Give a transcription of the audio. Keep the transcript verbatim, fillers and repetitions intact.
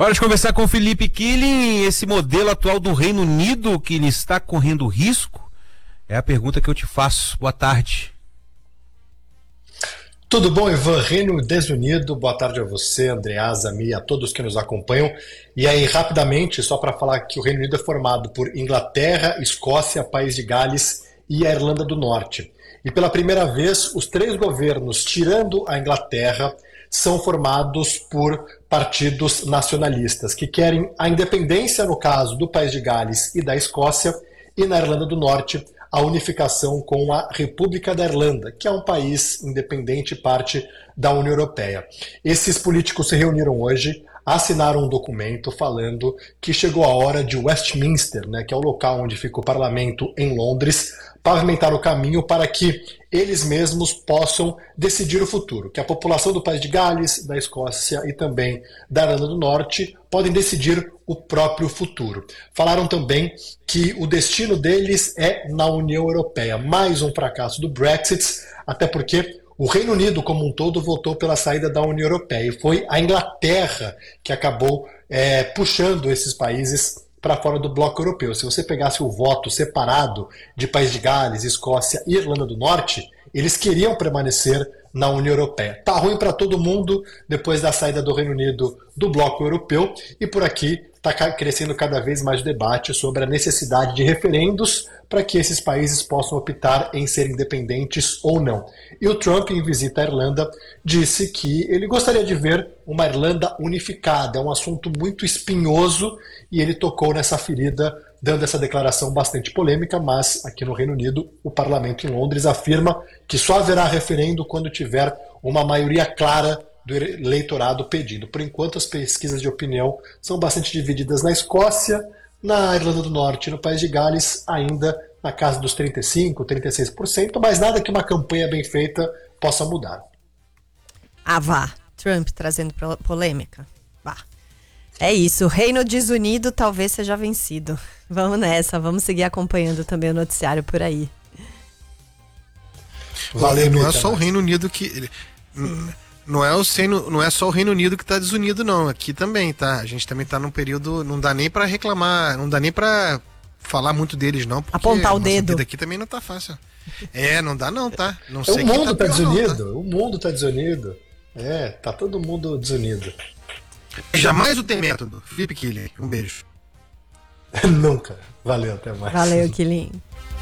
Hora de conversar com o Felipe Killing. Esse modelo atual do Reino Unido, que ele está correndo risco? É a pergunta que eu te faço. Boa tarde. Tudo bom, Ivan? Reino Desunido, boa tarde a você, Andreasa, a mim, a todos que nos acompanham. E aí, rapidamente, só para falar que o Reino Unido é formado por Inglaterra, Escócia, País de Gales e a Irlanda do Norte. E pela primeira vez, os três governos, tirando a Inglaterra, são formados por partidos nacionalistas, que querem a independência, no caso do País de Gales e da Escócia, e na Irlanda do Norte, a unificação com a República da Irlanda, que é um país independente, parte da União Europeia. Esses políticos se reuniram hoje, assinaram um documento falando que chegou a hora de Westminster, né, que é o local onde fica o parlamento em Londres, pavimentar o caminho para que eles mesmos possam decidir o futuro, que a população do País de Gales, da Escócia e também da Irlanda do Norte podem decidir o próprio futuro. Falaram também que o destino deles é na União Europeia, mais um fracasso do Brexit, até porque o Reino Unido como um todo votou pela saída da União Europeia e foi a Inglaterra que acabou é, puxando esses países para fora do bloco europeu. Se você pegasse o voto separado de País de Gales, Escócia e Irlanda do Norte, eles queriam permanecer na União Europeia. Tá ruim para todo mundo depois da saída do Reino Unido do bloco europeu, e por aqui está crescendo cada vez mais o debate sobre a necessidade de referendos para que esses países possam optar em ser independentes ou não. E o Trump, em visita à Irlanda, disse que ele gostaria de ver uma Irlanda unificada. É um assunto muito espinhoso e ele tocou nessa ferida, dando essa declaração bastante polêmica, mas aqui no Reino Unido, o parlamento em Londres afirma que só haverá referendo quando tiver uma maioria clara do eleitorado pedindo. Por enquanto, as pesquisas de opinião são bastante divididas na Escócia, na Irlanda do Norte e no País de Gales, ainda na casa dos trinta e cinco por cento, trinta e seis por cento, mas nada que uma campanha bem feita possa mudar. Ah, vá. Trump trazendo polêmica. Vá. É isso. O Reino Desunido talvez seja vencido. Vamos nessa. Vamos seguir acompanhando também o noticiário por aí. Valeu, não é só o Reino Unido que... Não é, o Reino, não é só o Reino Unido que está desunido, não. Aqui também, tá? A gente também está num período... Não dá nem para reclamar, não dá nem para falar muito deles, não. Porque apontar o dedo. A vida aqui também não tá fácil. É, não dá não, tá? Não o sei mundo tá tá desunido. Não, tá? O mundo tá desunido. É, tá todo mundo desunido. Jamais o tem método. Felipe Killing, um beijo. Nunca. Valeu, até mais. Valeu, Killing.